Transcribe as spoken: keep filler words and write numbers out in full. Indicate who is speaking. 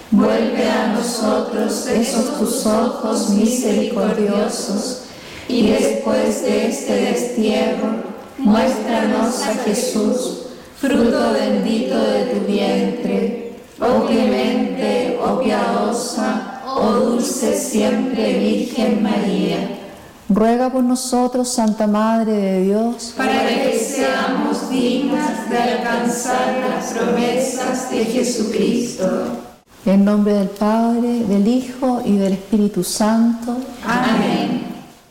Speaker 1: Vuelve a nosotros esos tus ojos misericordiosos, y después de este destierro, muéstranos a Jesús, fruto bendito de tu vientre. Oh clemente, oh piadosa, oh dulce siempre Virgen María.
Speaker 2: Ruega por nosotros, Santa Madre de Dios,
Speaker 1: para que seamos dignas de alcanzar las promesas de Jesucristo.
Speaker 2: En nombre del Padre, del Hijo y del Espíritu Santo.
Speaker 1: Amén.